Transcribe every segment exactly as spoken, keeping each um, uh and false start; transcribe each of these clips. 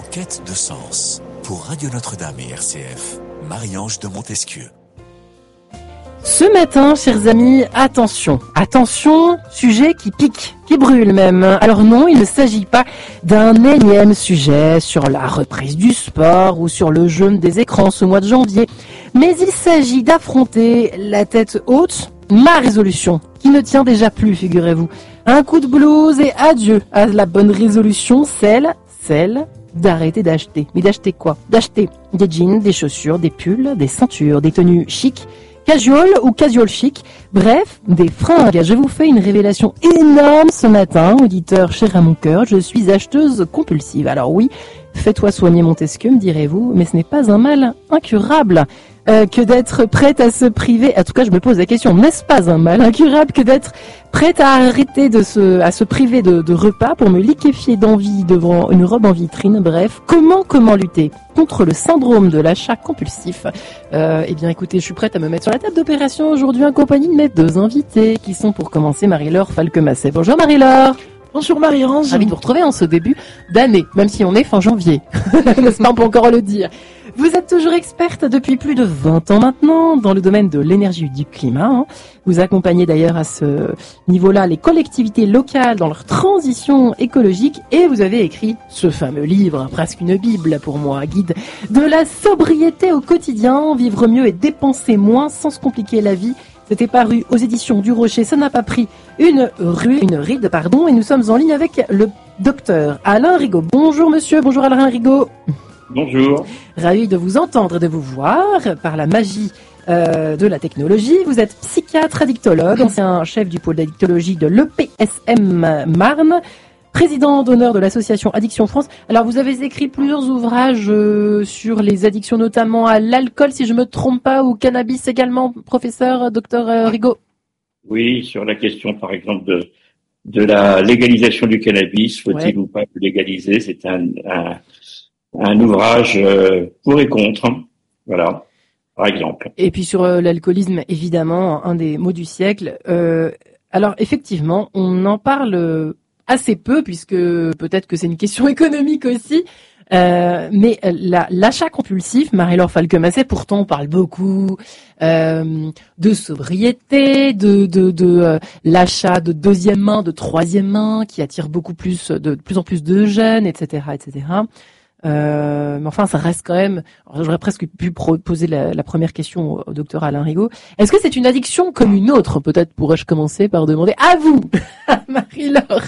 quête de sens. Pour Radio Notre-Dame et R C F, Marie-Ange de Montesquieu. Ce matin, chers amis, attention, attention, sujet qui pique, qui brûle même. Alors non, il ne s'agit pas d'un énième sujet sur la reprise du sport ou sur le jeûne des écrans ce mois de janvier, mais il s'agit d'affronter la tête haute, ma résolution, qui ne tient déjà plus, figurez-vous. Un coup de blues et adieu à la bonne résolution, celle, celle d'arrêter d'acheter. Mais d'acheter quoi? D'acheter des jeans, des chaussures, des pulls, des ceintures, des tenues chic, casual ou casual chic, bref, des fringues. Je vous fais une révélation énorme ce matin, auditeur cher à mon cœur, je suis acheteuse compulsive. Alors oui, fais-toi soigner Montesquieu, me direz-vous, mais ce n'est pas un mal incurable euh, que d'être prête à se priver. En tout cas, je me pose la question, n'est-ce pas un mal incurable que d'être prête à arrêter de se, à se priver de, de repas pour me liquéfier d'envie devant une robe en vitrine? Bref, comment, comment lutter contre le syndrome de l'achat compulsif? euh, Eh bien, écoutez, je suis prête à me mettre sur la table d'opération aujourd'hui en compagnie de mes deux invités, qui sont pour commencer Marie-Laure Falquemasset. Bonjour Marie-Laure. Bonjour Marie-Ange. Ravi de vous retrouver en ce début d'année, même si on est fin janvier. N'est-ce pas, on peut encore le dire. Vous êtes toujours experte depuis plus de vingt ans maintenant dans le domaine de l'énergie et du climat. Hein. Vous accompagnez d'ailleurs à ce niveau-là les collectivités locales dans leur transition écologique et vous avez écrit ce fameux livre, presque une bible pour moi, guide de la sobriété au quotidien, vivre mieux et dépenser moins sans se compliquer la vie. C'était paru aux éditions du Rocher, ça n'a pas pris une rue, une ride, pardon, et nous sommes en ligne avec le docteur Alain Rigaud. Bonjour monsieur, bonjour Alain Rigaud. Bonjour. Ravi de vous entendre et de vous voir par la magie euh, de la technologie. Vous êtes psychiatre addictologue, ancien chef du pôle d'addictologie de l'E P S M Marne, président d'honneur de l'association Addiction France. Alors vous avez écrit plusieurs ouvrages euh, sur les addictions, notamment à l'alcool, si je me trompe pas, ou cannabis également, professeur, docteur euh, Rigaud. Oui, sur la question par exemple de de la légalisation du cannabis, faut-il ouais. ou pas le légaliser? C'est un, un un ouvrage euh, pour et contre, voilà, par exemple. Et puis sur euh, l'alcoolisme, évidemment, un des mots du siècle. Euh, alors effectivement, on en parle assez peu, puisque peut-être que c'est une question économique aussi, euh, mais la, l'achat compulsif, Marie-Laure Falquemasset, pourtant on parle beaucoup euh, de sobriété, de, de, de euh, l'achat de deuxième main, de troisième main, qui attire beaucoup plus, de, de plus en plus de jeunes, et cetera, et cetera. Euh, mais enfin, ça reste quand même. J'aurais presque pu poser la, la première question au docteur Alain Rigaud. Est-ce que c'est une addiction comme une autre? Peut-être pourrais-je commencer par demander à vous, Marie-Laure.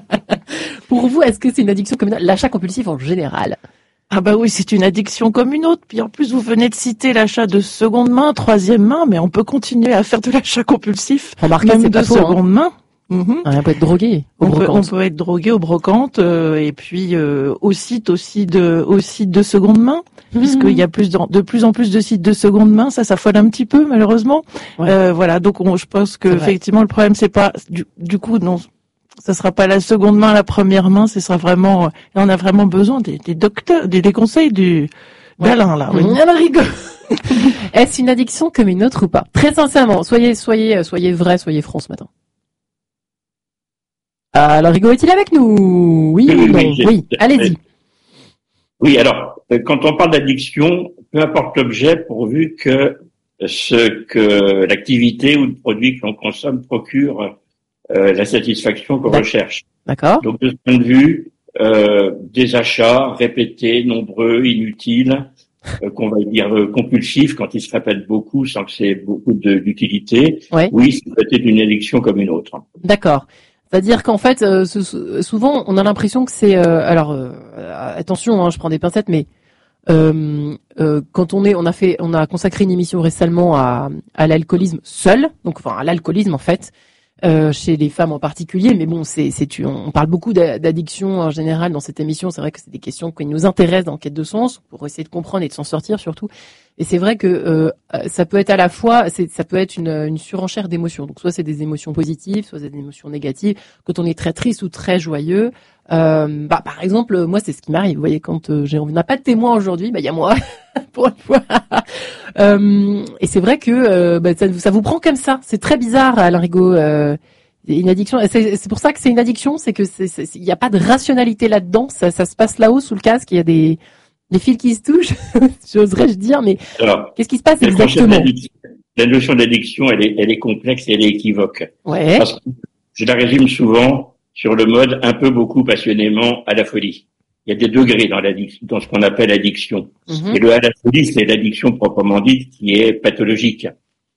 Pour vous, est-ce que c'est une addiction comme une autre, l'achat compulsif en général? Ah bah oui, c'est une addiction comme une autre. Puis en plus, vous venez de citer l'achat de seconde main, troisième main, mais on peut continuer à faire de l'achat compulsif, Remarquez, même c'est de pas faux, seconde hein. main. Mmh. On peut être drogué au on peut, on brocante. peut être drogué aux brocantes euh, et puis euh, au site aussi de au site de seconde main, mmh. puisqu'il y a plus de, de plus en plus de sites de seconde main, ça s'affole un petit peu malheureusement. Ouais. Euh, voilà, donc on, je pense que effectivement le problème c'est pas du, du coup non, ça sera pas la seconde main, la première main, ce sera vraiment, euh, on a vraiment besoin des, des docteurs, des, des conseils du ouais. d'Alain là. Oui. Mmh, Alain Rigaud. Est-ce une addiction comme une autre ou pas? Très sincèrement, soyez soyez soyez vrai, soyez franc ce matin. Alors, Rigaud est-il avec nous? Oui, oui, non, oui, oui. Allez-y. Oui, alors, quand on parle d'addiction, peu importe l'objet, pourvu que ce que l'activité ou le produit que l'on consomme procure euh, la satisfaction qu'on D'accord. recherche. D'accord. Donc, de ce point de vue, euh, des achats répétés, nombreux, inutiles, euh, qu'on va dire euh, compulsifs, quand ils se répètent beaucoup sans que c'est beaucoup de, d'utilité, ouais. oui, c'est peut-être une addiction comme une autre. D'accord. C'est-à-dire qu'en fait, euh, ce, souvent, on a l'impression que c'est... Euh, alors, euh, attention, hein, je prends des pincettes, mais euh, euh, quand on est, on a fait, on a consacré une émission récemment à, à l'alcoolisme seul, donc enfin à l'alcoolisme en fait, euh, chez les femmes en particulier. Mais bon, c'est, c'est, on parle beaucoup d'addiction en général dans cette émission. C'est vrai que c'est des questions qui nous intéressent dans Quête de sens pour essayer de comprendre et de s'en sortir surtout. Et c'est vrai que euh, ça peut être à la fois, c'est, ça peut être une, une surenchère d'émotions. Donc soit c'est des émotions positives, soit c'est des émotions négatives. Quand on est très triste ou très joyeux, euh, bah par exemple, moi c'est ce qui m'arrive. Vous voyez, quand euh, j'ai, on n'a pas de témoin aujourd'hui, bah il y a moi pour une fois. euh, et c'est vrai que euh, bah, ça, ça vous prend comme ça. C'est très bizarre, Alain Rigaud. Euh, Une addiction, c'est, c'est pour ça que c'est une addiction, c'est que c'est, c'est, il n'y a pas de rationalité là-dedans. Ça, ça se passe là-haut sous le casque. Il y a des, des fils qui se touchent, j'oserais-je dire, mais Alors, qu'est-ce qui se passe la exactement? La notion d'addiction, elle est, elle est complexe et elle est équivoque. Ouais. Parce que je la résume souvent sur le mode un peu, beaucoup, passionnément à la folie. Il y a des degrés dans l'addiction, dans ce qu'on appelle addiction. Mm-hmm. Et le à la folie, c'est l'addiction proprement dite qui est pathologique.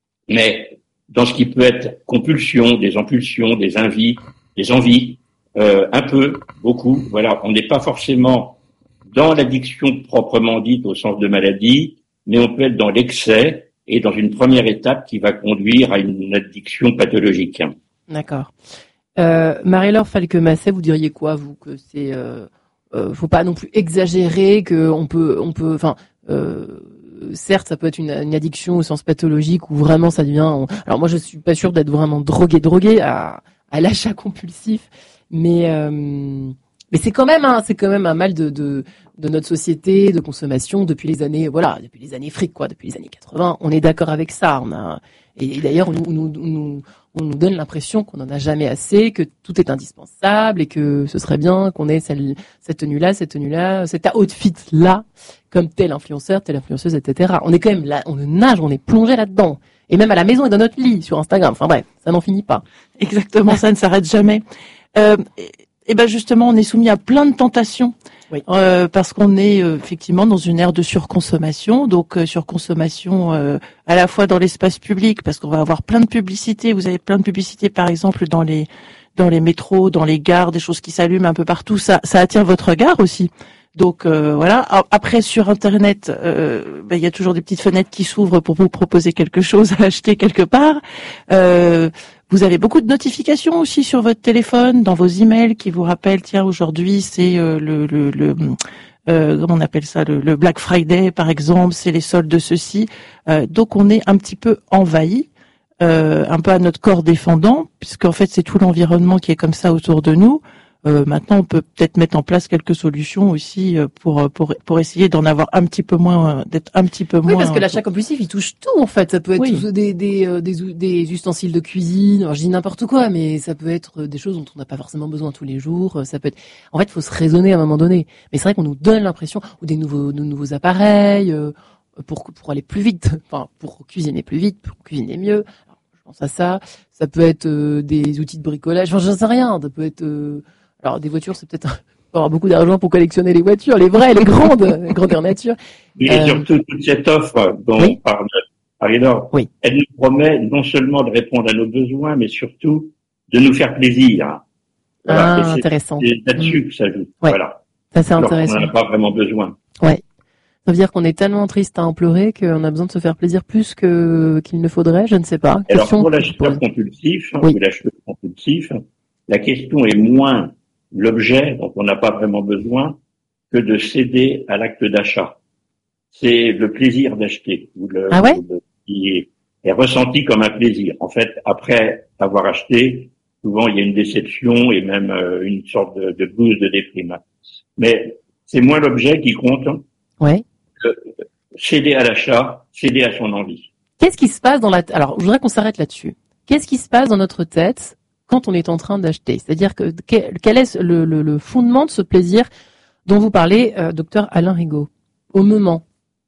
Mais dans ce qui peut être compulsion, des impulsions, des envies, des envies, euh, un peu, beaucoup, voilà, on n'est pas forcément dans l'addiction proprement dite au sens de maladie, mais on peut être dans l'excès et dans une première étape qui va conduire à une addiction pathologique. D'accord. Euh, Marie-Laure Falque-Masset, vous diriez quoi, vous, que c'est, euh, euh, faut pas non plus exagérer, que on peut, on peut, enfin, euh, certes, ça peut être une, une addiction au sens pathologique où vraiment ça devient. On... Alors moi, je suis pas sûre d'être vraiment drogué, drogué à, à l'achat compulsif, mais euh, mais c'est quand même, un, c'est quand même un mal de, de de notre société de consommation depuis les années, voilà, depuis les années fric, quoi, depuis les années quatre-vingts. On est d'accord avec ça. On a et, et d'ailleurs, on nous, nous, nous on nous donne l'impression qu'on n'en a jamais assez, que tout est indispensable et que ce serait bien qu'on ait celle, cette tenue-là, cette tenue-là, cet outfit-là, comme tel influenceur, telle influenceuse, et cetera. On est quand même là, on nage, on est plongé là-dedans. Et même à la maison et dans notre lit, sur Instagram. Enfin bref, ça n'en finit pas. Exactement, ça ne s'arrête jamais. Euh, et, et ben justement, on est soumis à plein de tentations. Oui. Euh, parce qu'on est euh, effectivement dans une ère de surconsommation, donc euh, surconsommation euh, à la fois dans l'espace public, parce qu'on va avoir plein de publicités. Vous avez plein de publicités, par exemple, dans les dans les métros, dans les gares, des choses qui s'allument un peu partout. Ça, ça attire votre regard aussi. Donc euh, voilà. Après, sur Internet, euh, ben, il y a toujours des petites fenêtres qui s'ouvrent pour vous proposer quelque chose à acheter quelque part. Euh, Vous avez beaucoup de notifications aussi sur votre téléphone, dans vos emails qui vous rappellent, tiens, aujourd'hui c'est euh, le, le, le euh, comment on appelle ça, le, le Black Friday par exemple, c'est les soldes de ceci. Euh, donc on est un petit peu envahi, euh, un peu à notre corps défendant, puisqu'en fait c'est tout l'environnement qui est comme ça autour de nous. Euh, maintenant, on peut peut-être mettre en place quelques solutions aussi pour pour pour essayer d'en avoir un petit peu moins, d'être un petit peu moins. Oui, parce que l'achat compulsif, il touche tout en fait. Ça peut être oui. des des des des ustensiles de cuisine. Alors, je dis n'importe quoi, mais ça peut être des choses dont on n'a pas forcément besoin tous les jours. Ça peut être. En fait, il faut se raisonner à un moment donné. Mais c'est vrai qu'on nous donne l'impression ou des nouveaux de nouveaux appareils euh, pour pour aller plus vite, enfin pour cuisiner plus vite, pour cuisiner mieux. Alors, je pense à ça. Ça peut être euh, des outils de bricolage. Enfin, j'en sais rien. Ça peut être euh, alors, des voitures, c'est peut-être un... faut avoir beaucoup d'argent pour collectionner les voitures, les vraies, les grandes, les grandeur nature. Et euh... surtout, toute cette offre dont oui. on parle, Marie-Laure, oui. elle nous promet non seulement de répondre à nos besoins, mais surtout de nous faire plaisir. Voilà. Ah, c'est, intéressant. C'est là-dessus mmh. que ça joue. Ouais. Voilà. Ça, c'est Alors intéressant. On n'en a pas vraiment besoin. Ouais. Ça veut dire qu'on est tellement triste à en pleurer qu'on a besoin de se faire plaisir plus que qu'il ne faudrait, je ne sais pas. Alors, pour l'acheteur compulsif, oui. ou l'acheteur compulsif, la question est moins l'objet dont on n'a pas vraiment besoin que de céder à l'acte d'achat. C'est le plaisir d'acheter, ou le, ah ouais ou le, qui est, est ressenti comme un plaisir. En fait, après avoir acheté, souvent il y a une déception et même euh, une sorte de, de blues de déprime. Mais c'est moins l'objet qui compte ouais. que céder à l'achat, céder à son envie. Qu'est-ce qui se passe dans la... T- Alors, je voudrais qu'on s'arrête là-dessus. Qu'est-ce qui se passe dans notre tête quand on est en train d'acheter? C'est-à-dire que quel est le, le, le fondement de ce plaisir dont vous parlez, euh, docteur Alain Rigaud? Au moment.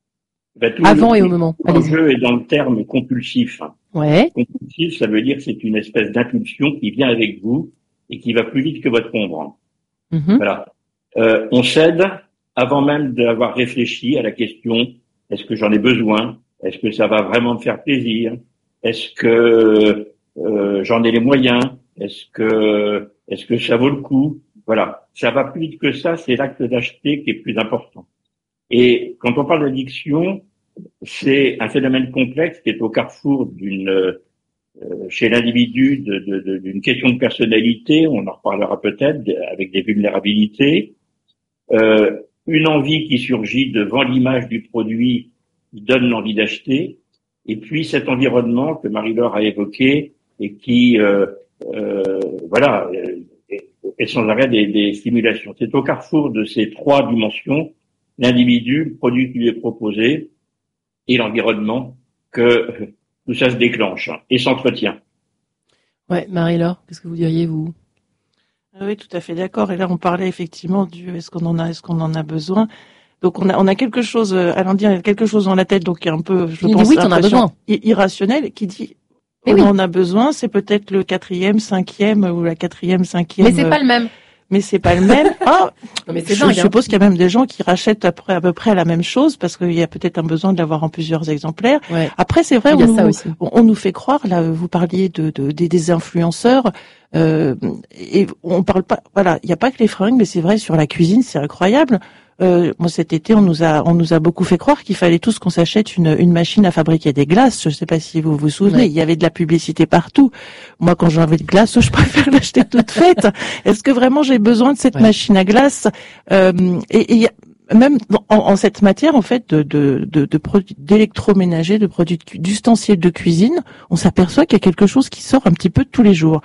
Ben, Avant le, et au moment. L'enjeu est dans le terme compulsif. Ouais. Compulsif, ça veut dire que c'est une espèce d'impulsion qui vient avec vous et qui va plus vite que votre ombre. Mm-hmm. Voilà. Euh, on cède avant même d'avoir réfléchi à la question, est-ce que j'en ai besoin? Est-ce que ça va vraiment me faire plaisir? Est-ce que euh, j'en ai les moyens? Est-ce que est-ce que ça vaut le coup? Voilà, ça va plus vite que ça. C'est l'acte d'acheter qui est plus important. Et quand on parle d'addiction, c'est un phénomène complexe qui est au carrefour d'une euh, chez l'individu de, de, de, d'une question de personnalité. On en reparlera peut-être avec des vulnérabilités. Euh, une envie qui surgit devant l'image du produit qui donne l'envie d'acheter. Et puis cet environnement que Marie-Laure a évoqué et qui, euh, euh, voilà, est, est sans arrêt des, des stimulations. C'est au carrefour de ces trois dimensions, l'individu, le produit qui lui est proposé et l'environnement, que tout ça se déclenche et s'entretient. Ouais, Marie-Laure, qu'est-ce que vous diriez, vous? Oui, tout à fait d'accord. Et là, on parlait effectivement du est-ce qu'on en a, est-ce qu'on en a besoin. Donc on a on a quelque chose, Alain dit, il y a quelque chose dans la tête, donc qui est un peu, je Il pense, dit oui, t'en as besoin. irrationnel, qui dit Mais on oui. en a besoin. C'est peut-être le quatrième, cinquième ou la quatrième, cinquième. Mais c'est pas le même. Mais c'est pas le même. Ah, Non, mais c'est je dingue, suppose qu'il y a même des gens qui rachètent après à peu près la même chose parce qu'il y a peut-être un besoin de l'avoir en plusieurs exemplaires. hein. Ouais. Après, c'est vrai, Il y a on ça nous, aussi. on, on nous fait croire. Là, vous parliez de, de des, des influenceurs. Euh, et on parle pas. Voilà, il y a pas que les fringues, mais c'est vrai sur la cuisine, c'est incroyable. Euh, moi, cet été, on nous a, on nous a beaucoup fait croire qu'il fallait tous qu'on s'achète une, une machine à fabriquer des glaces. Je ne sais pas si vous vous souvenez, Ouais. il y avait de la publicité partout. Moi, quand j'ai envie de glace, je préfère l'acheter toute faite. Est-ce que vraiment j'ai besoin de cette Ouais. machine à glace? euh, Et, et y a, même en, en cette matière, en fait, de, de, de, de produits d'électroménager, de produits de- d'ustensiles de cuisine, on s'aperçoit qu'il y a quelque chose qui sort un petit peu tous les jours.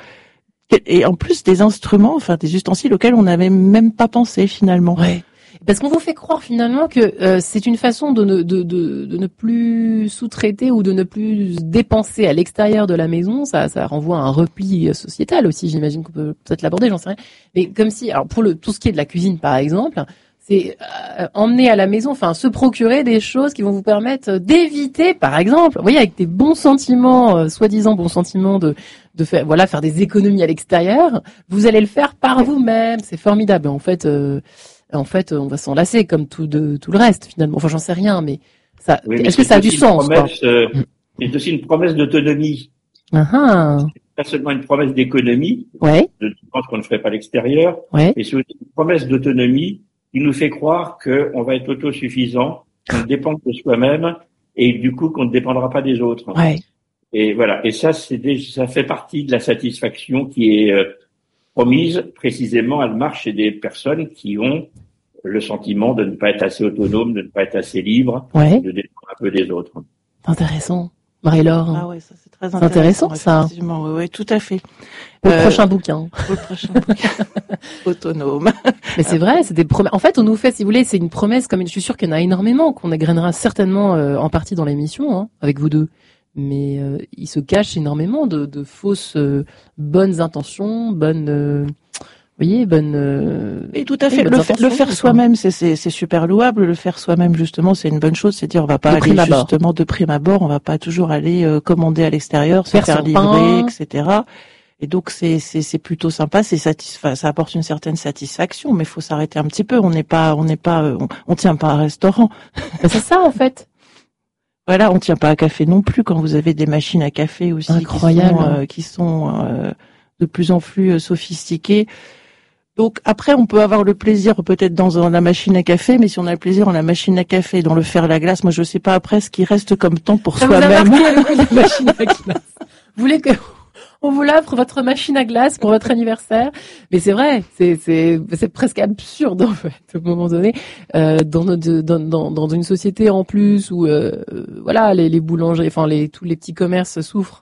Et en plus des instruments, enfin des ustensiles auxquels on n'avait même pas pensé finalement. Ouais. Parce qu'on vous fait croire finalement que euh, c'est une façon de ne, de, de, de ne plus sous-traiter ou de ne plus dépenser à l'extérieur de la maison. Ça, ça renvoie à un repli sociétal aussi, j'imagine qu'on peut peut-être l'aborder, j'en sais rien. Mais comme si, alors pour le tout ce qui est de la cuisine par exemple, c'est euh, emmener à la maison, enfin se procurer des choses qui vont vous permettre d'éviter, par exemple, vous voyez, avec des bons sentiments, euh, soi-disant bons sentiments de de faire, voilà, faire des économies à l'extérieur, vous allez le faire par vous-même. C'est formidable. En fait. Euh, En fait, on va s'en lasser comme tout de tout le reste finalement. Enfin, j'en sais rien, mais ça. Oui, mais Est-ce que c'est ça a du aussi une sens quoi promesse, euh, C'est aussi une promesse d'autonomie. Ah ah. Pas seulement une promesse d'économie, Ouais, de dépenses qu'on ne ferait pas à l'extérieur, ouais, mais c'est aussi une promesse d'autonomie qui nous fait croire qu'on va être autosuffisant, qu'on dépend de soi-même et du coup qu'on ne dépendra pas des autres. ouais. Et voilà. Et ça, c'est des, ça fait partie de la satisfaction qui est euh, promise. Précisément, elle marche chez des personnes qui ont le sentiment de ne pas être assez autonome, de ne pas être assez libre, Ouais. de dépendre un peu des autres. Intéressant. Marie-Laure, Ah ouais, ça c'est très C'est intéressant. intéressant, ça. Effectivement, oui, oui, tout à fait. au Euh, prochain bouquin. Au prochain bouquin. Autonome. Mais c'est vrai, c'est des promesses. En fait, on nous fait, si vous voulez, c'est une promesse. Comme une... je suis sûre qu'il y en a énormément qu'on égrènera certainement euh, en partie dans l'émission, hein, avec vous deux. Mais euh, il se cache énormément de, de fausses euh, bonnes intentions, bonnes, euh, vous voyez, bonnes. Euh... Et tout à oui, fait. bonnes Le, fa- le intentions, faire quoi. soi-même, c'est, c'est, c'est super louable. Le faire soi-même, justement, c'est une bonne chose. C'est dire, on va pas De aller prime abord. justement de prime abord. On va pas toujours aller euh, commander à l'extérieur, se Faire faire son livrer, pain. et cetera. Et donc c'est c'est c'est plutôt sympa, c'est satisfa- ça apporte une certaine satisfaction, mais il faut s'arrêter un petit peu. On n'est pas on n'est pas euh, on, on tient pas à un restaurant. Ben, c'est ça en fait. Voilà, on tient pas à café non plus quand vous avez des machines à café aussi Incroyable. qui sont, euh, qui sont euh, de plus en plus euh, sophistiquées. Donc après, on peut avoir le plaisir peut-être dans, dans la machine à café, mais si on a le plaisir dans la machine à café, dans le faire la glace, moi je sais pas après ce qui reste comme temps pour Ça vous a soi-même. marqué le coup de la machine à glace. Vous voulez que on vous l'offre votre machine à glace pour votre anniversaire? Mais c'est vrai, c'est c'est c'est presque absurde en fait au moment donné euh, dans notre dans dans dans une société en plus où euh, voilà les les boulangers, enfin les tous les petits commerces souffrent.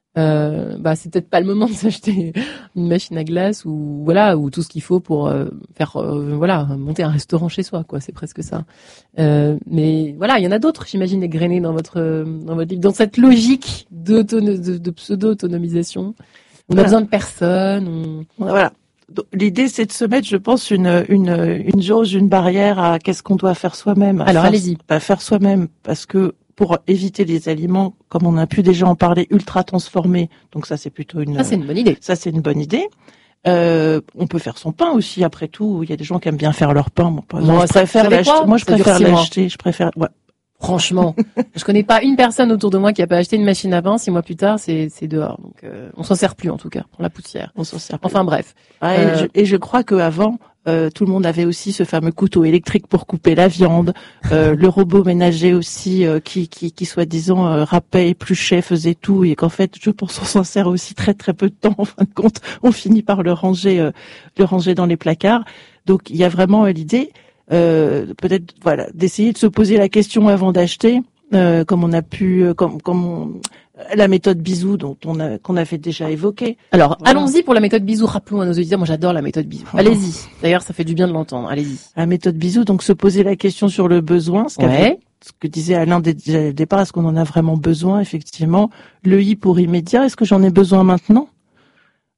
Euh, bah c'est peut-être pas le moment de s'acheter une machine à glace ou voilà ou tout ce qu'il faut pour euh, faire euh, voilà monter un restaurant chez soi quoi, c'est presque ça. Euh, mais voilà, il y en a d'autres, j'imagine, égrenés dans votre dans votre livre, dans cette logique d'autono- de, de pseudo-autonomisation. On a Voilà. besoin de personne. On... Voilà. Donc, l'idée, c'est de se mettre, je pense, une une une jauge, une barrière à qu'est-ce qu'on doit faire soi-même. à Alors, faire, allez-y. Pas faire soi-même, parce que pour éviter les aliments, comme on a pu déjà en parler, ultra transformés. Donc ça, c'est plutôt une. Ça, c'est une bonne idée. Ça, c'est une bonne idée. Euh, on peut faire son pain aussi. Après tout, il y a des gens qui aiment bien faire leur pain. Moi, par exemple, Moi, je ça- préfère vous savez l'acheter. quoi Moi, je Ça dure préfère six mois. l'acheter. Je préfère. Ouais. Franchement, je connais pas une personne autour de moi qui a pas acheté une machine à pain. Six mois plus tard, c'est c'est dehors. Donc, euh, on s'en sert plus en tout cas pour la poussière. On s'en sert. plus. Enfin bref. Ah, et, Euh, je, et je crois qu'avant, euh, tout le monde avait aussi ce fameux couteau électrique pour couper la viande, euh, le robot ménager aussi euh, qui, qui, qui soi-disant euh, râpait, épluchait, faisait tout, et qu'en fait, je pense qu'on s'en sert aussi très très peu de temps. En fin de compte, on finit par le ranger, euh, le ranger dans les placards. Donc, il y a vraiment euh, l'idée, euh, peut-être, voilà, d'essayer de se poser la question avant d'acheter, euh, comme on a pu, euh, comme, comme on, la méthode bisou dont on a qu'on avait déjà évoqué. Alors, Voilà. allons-y pour la méthode bisou. Rappelons à nos auditeurs, moi j'adore la méthode bisou. Allez-y. D'ailleurs, ça fait du bien de l'entendre. Allez-y. La méthode bisou, donc se poser la question sur le besoin, ce, qu'avait- Ouais. ce que disait Alain dès dès le départ, est-ce qu'on en a vraiment besoin, effectivement. Le i pour immédiat, est-ce que j'en ai besoin maintenant?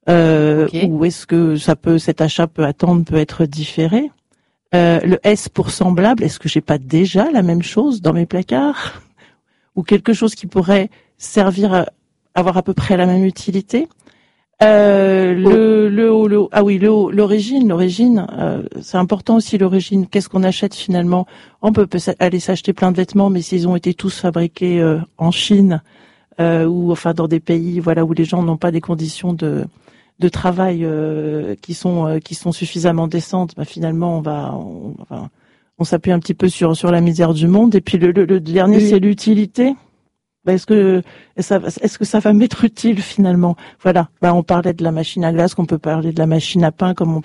Euh, Okay. Ou est-ce que ça peut, cet achat peut attendre, peut être différé? Euh, le S pour semblable, est-ce que j'ai pas déjà la même chose dans mes placards? Ou quelque chose qui pourrait servir à avoir à peu près la même utilité? Euh, le, le, le, ah oui, le, l'origine, l'origine, euh, c'est important aussi l'origine. Qu'est-ce qu'on achète finalement? On peut aller s'acheter plein de vêtements, mais s'ils ont été tous fabriqués euh, en Chine euh, ou enfin dans des pays, voilà, où les gens n'ont pas des conditions de de travail euh, qui sont euh, qui sont suffisamment décentes, bah finalement on va on, enfin, on s'appuie un petit peu sur sur la misère du monde. Et puis le, le, le dernier, oui, c'est l'utilité. Bah, est-ce que ça est-ce que ça va m'être utile finalement? Voilà. Bah, on parlait de la machine à glace, qu'on peut parler de la machine à pain, comme on